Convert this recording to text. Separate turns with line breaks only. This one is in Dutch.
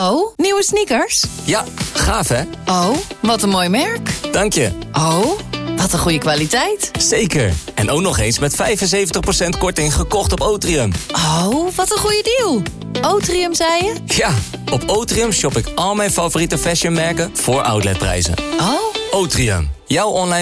Oh, nieuwe sneakers?
Ja, gaaf hè?
Oh, wat een mooi merk.
Dank je.
Oh, wat een goede kwaliteit.
Zeker. En ook nog eens met 75% korting gekocht op Otrium.
Oh, wat een goede deal. Otrium, zei je?
Ja, op Otrium shop ik al mijn favoriete fashionmerken voor outletprijzen.
Oh.
Otrium, jouw online